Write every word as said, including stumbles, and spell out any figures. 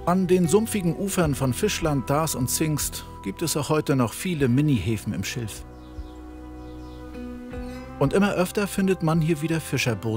An den sumpfigen Ufern von Fischland, Daas und Zingst gibt es auch heute noch viele Mini-Häfen im Schilf. Und immer öfter findet man hier wieder Fischerboote